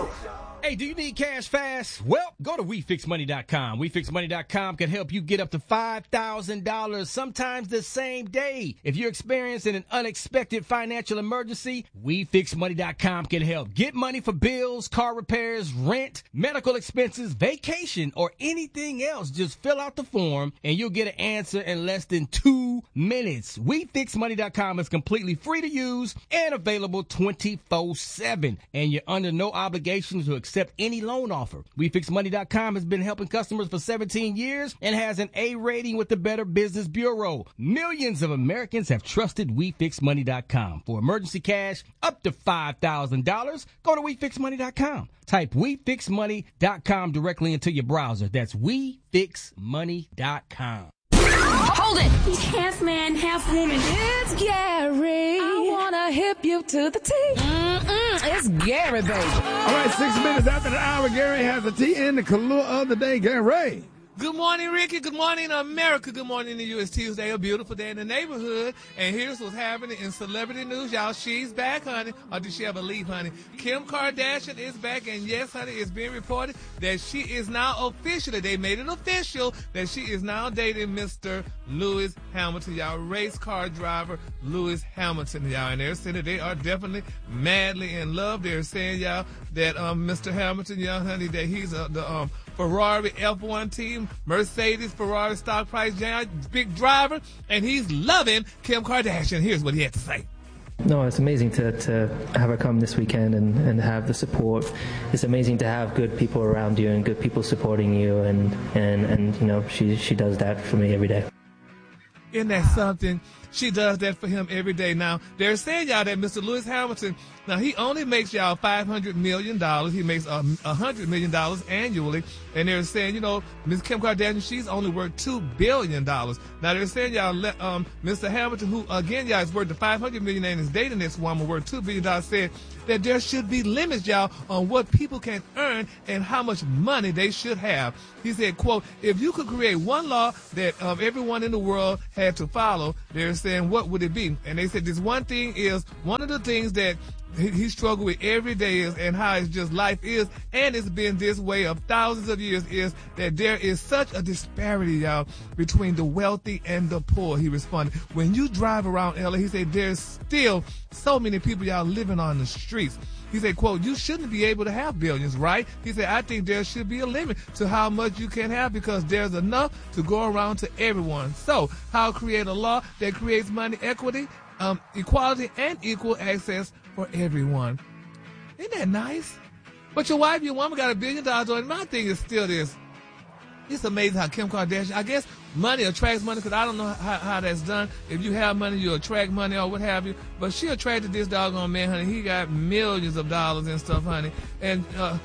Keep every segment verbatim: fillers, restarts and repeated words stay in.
Hey, do you need cash fast? Well, go to we fix money dot com. we fix money dot com can help you get up to five thousand dollars, sometimes the same day. If you're experiencing an unexpected financial emergency, we fix money dot com can help. Get money for bills, car repairs, rent, medical expenses, vacation, or anything else. Just fill out the form and you'll get an answer in less than two minutes. we fix money dot com is completely free to use and available twenty-four seven. And you're under no obligation to accept any loan offer. we fix money dot com has been helping customers for seventeen years and has an A rating with the Better Business Bureau. Millions of Americans have trusted we fix money dot com. For emergency cash up to five thousand dollars, go to we fix money dot com. Type we fix money dot com directly into your browser. That's we fix money dot com. Hold it! He's half man, half woman. It's Gary. I wanna hip you to the T. Mm-mm, it's Gary, baby. All right, six minutes after the hour, Gary has the tea in the Kahlua of the day. Gary. Good morning, Ricky. Good morning, America. Good morning to you. It's Tuesday, a beautiful day in the neighborhood. And here's what's happening in celebrity news, y'all. She's back, honey. Or did she ever leave, honey? Kim Kardashian is back. And yes, honey, it's being reported that she is now officially, they made it official, that she is now dating Mister Lewis Hamilton, y'all. Race car driver Lewis Hamilton, y'all. And they're saying that they are definitely madly in love. They're saying, y'all, that um, Mister Hamilton, y'all, honey, that he's uh, the um, Ferrari F one team, Mercedes, Ferrari stock price, big driver, and he's loving Kim Kardashian. Here's what he had to say. No, it's amazing to, to have her come this weekend and, and have the support. It's amazing to have good people around you and good people supporting you, and, and, and you know, she, she does that for me every day. Isn't that something? She does that for him every day. Now, they're saying, y'all, that Mister Lewis Hamilton, now he only makes, y'all, five hundred million dollars. He makes um, one hundred million dollars annually. And they're saying, you know, Miss Kim Kardashian, she's only worth two billion dollars. Now, they're saying, y'all, let, um, Mister Hamilton, who, again, y'all, is worth the five hundred million dollars and is dating this woman worth two billion dollars, said that there should be limits, y'all, on what people can earn and how much money they should have. He said, quote, if you could create one law that um, everyone in the world had to follow, they're saying, what would it be? And they said this one thing is, one of the things that he, he struggled with every day is, and how it's just life is, and it's been this way of thousands of years, is that there is such a disparity, y'all, between the wealthy and the poor. He responded, when you drive around L A, he said, there's still so many people, y'all, living on the streets. He said, quote, you shouldn't be able to have billions, right? He said, I think there should be a limit to how much you can have because there's enough to go around to everyone. So how create a law that creates money equity, um, equality, and equal access for everyone. Isn't that nice? But your wife, your woman got a billion dollars on it. My thing is still this. It's amazing how Kim Kardashian, I guess money attracts money because I don't know how, how that's done. If you have money, you attract money or what have you. But she attracted this doggone man, honey. He got millions of dollars and stuff, honey. And uh,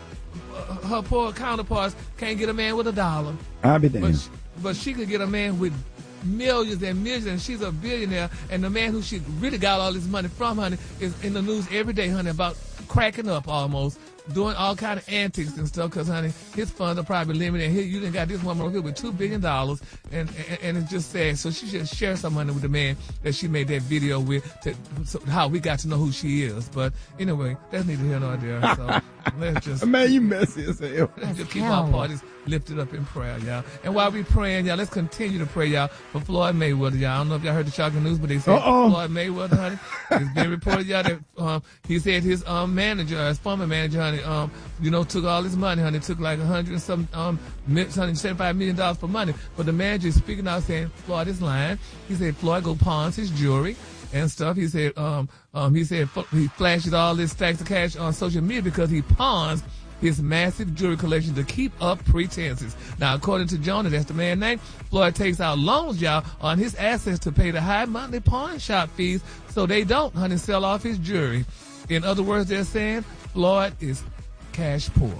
her poor counterparts can't get a man with a dollar. I'll be damned. But she, but she could get a man with millions and millions, and she's a billionaire. And the man who she really got all this money from, honey, is in the news every day, honey, about cracking up almost, doing all kind of antics and stuff, because, honey, his funds are probably limited. And here you done got this woman over here with two billion dollars, and, and and it's just sad. So she should share some money with the man that she made that video with, to, so how we got to know who she is. But anyway, that's neither here nor there. So let's just... Man, you messy as hell. Let's just keep our parties lifted up in prayer, y'all. And while we praying, y'all, let's continue to pray, y'all, for Floyd Mayweather, y'all. I don't know if y'all heard the shocking news, but they said Uh-oh. Floyd Mayweather, honey, it's been reported, y'all, that um, he said his um, manager, his former manager, honey, um, you know, took all his money, honey, took like a hundred and some, um, one hundred seventy-five million dollars for money. But the manager is speaking out saying, Floyd is lying. He said Floyd go pawns his jewelry and stuff. He said, um, um, he said he flashes all this stacks of cash on social media because he pawns his massive jewelry collection to keep up pretenses. Now, according to Jonah, that's the man's name, Floyd takes out loans, y'all, on his assets to pay the high monthly pawn shop fees so they don't, honey, sell off his jewelry. In other words, they're saying Floyd is cash poor.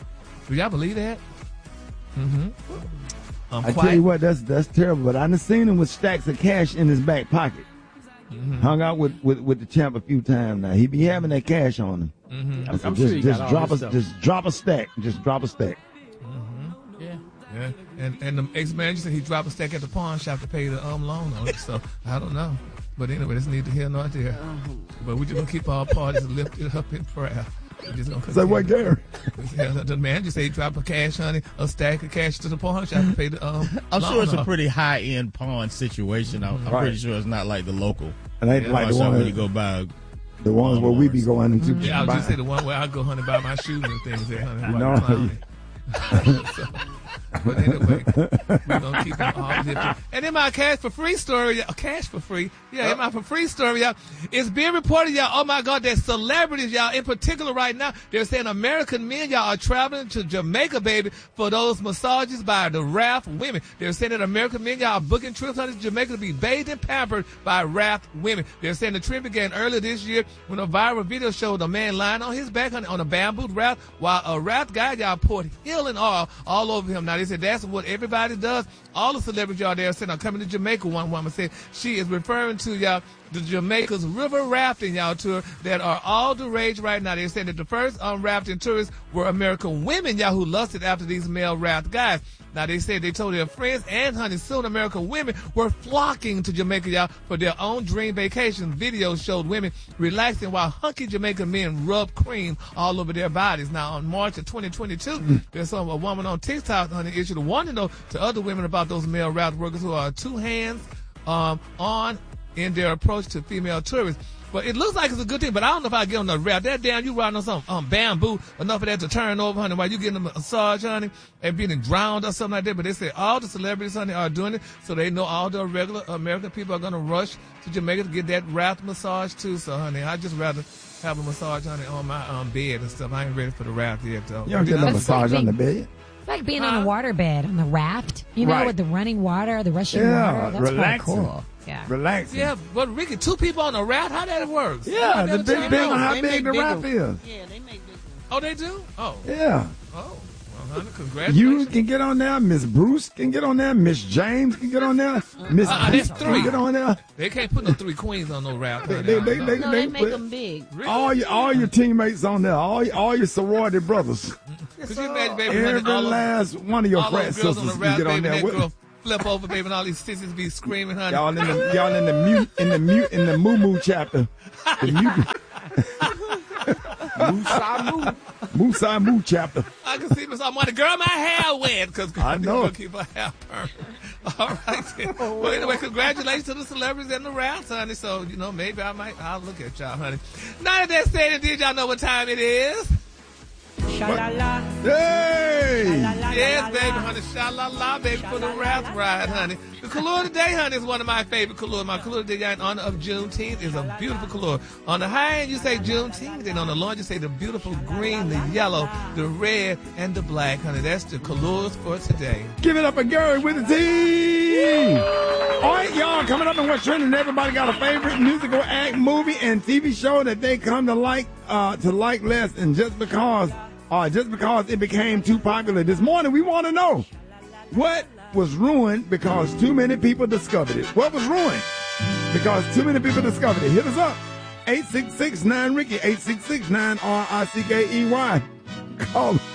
Do y'all believe that? Mm-hmm. Um, I tell you what, that's that's terrible. But I done seen him with stacks of cash in his back pocket. Mm-hmm. Hung out with, with, with the champ a few times now. He be having that cash on him. Mm-hmm. I'm, I'm just sure he just got drop a stuff. just drop a stack. Just drop a stack. Mm-hmm. Yeah. Yeah. And and the ex-manager said he dropped a stack at the pawn shop to pay the um loan on it. So I don't know. But anyway, it's neither here nor there. But we just gonna keep our parties lifted up in prayer. Just gonna Say what, Gary? The man just say drop a cash, honey, a stack of cash to the pawn shop to pay the. Um, I'm sure it's off. a pretty high end pawn situation. I'm, I'm Right. pretty sure it's not like the local. And ain't pawn like the shop where one, you go buy. the ones where we be going into. Yeah, I was buy- just say the one where I go, honey, buy my shoes and things there, honey. You know, So, but anyway, we're gonna keep on all different. And in my cash for free story, y'all- cash for free, yeah, in my for free story, y'all, it's being reported, y'all. Oh my God, that celebrities, y'all, in particular, right now, they're saying American men, y'all, are traveling to Jamaica, baby, for those massages by the Raft women. They're saying that American men, y'all, are booking trips to Jamaica to be bathed and pampered by Raft women. They're saying the trip began earlier this year when a viral video showed a man lying on his back on, on a bamboo raft while a raft guy, y'all, poured healing oil all over him. Now, they said that's what everybody does. All the celebrities, y'all, there saying, I'm coming to Jamaica. One woman said she is referring to, y'all, the Jamaica's river rafting, y'all, tour that are all the rage right now. They're saying that the first um, rafting tourists were American women, y'all, who lusted after these male raft guys. Now, they said they told their friends and, honey, soon American women were flocking to Jamaica, y'all, for their own dream vacation. Videos showed women relaxing while hunky Jamaican men rubbed cream all over their bodies. Now, on March of twenty twenty-two, there's some a woman on TikTok, honey, issued a warning, though, to other women about those male raft workers who are two hands um, on in their approach to female tourists. But it looks like it's a good thing, but I don't know if I get on the raft. That damn, you riding on some um, bamboo, enough of that to turn over, honey, while you getting a massage, honey, and being drowned or something like that. But they say all the celebrities, honey, are doing it, so they know all the regular American people are going to rush to Jamaica to get that raft massage, too. So, honey, I'd just rather have a massage, honey, on my um, bed and stuff. I ain't ready for the raft yet, though. You don't get no That's massage like on the being- bed. It's like being on a waterbed on the raft, you know, Right. with the running water, the rushing Yeah, water. That's relaxing. quite cool. Yeah. Relaxing. Yeah, but Ricky, two people on a raft, how that works? Yeah, How the that big turn big out? on how They big make the bigger- raft is. Yeah, they make big ones. Oh, they do? Oh, Yeah. oh. Well, honey, congratulations. You can get on there. Miss Bruce can get on there. Miss James can get on there. Miss Uh-uh, Pete that's three. can get on there. They can't put no three queens on no raft. They, honey. they, I they, know. they, No, they they make put them big. all your all your teammates on there. All your, all your sorority brothers. Could you imagine, baby, honey, Every all, those, last one of your all frat those girls sisters on the can raft, get on baby, there that with girl flip over, baby, and all these sisters be screaming, honey. y'all in the y'all in the mute in the mute in the moo moo chapter. The mute. Musa Moo chapter. I can see Miss Armani, girl, my hair wet, because I know. gonna keep her hair permed. All right, then. Well, anyway, congratulations to the celebrities and the rafts, honey. So, you know, maybe I might, I'll look at y'all, honey. Now that that's said and did, y'all know what time it is? Sha-la-la. Hey! Yes, baby, honey. Sha-la-la, baby, for the raft ride, honey. The color today, honey, is one of my favorite colors. My color today in honor of Juneteenth is a beautiful color. On the high end, you say Juneteenth, and on the low end, you say the beautiful green, the yellow, the red, and the black, honey. That's the colors for today. Give it up for Gary with the team. All right, y'all, coming up in what's trending. Everybody got a favorite musical act, movie, and T V show that they come to like uh, to like less, and just because, uh, just because it became too popular. This morning, we want to know what was ruined because too many people discovered it. What was ruined because too many people discovered it? Hit us up. eight six six nine Ricky, eight six six nine R I C K E Y. Call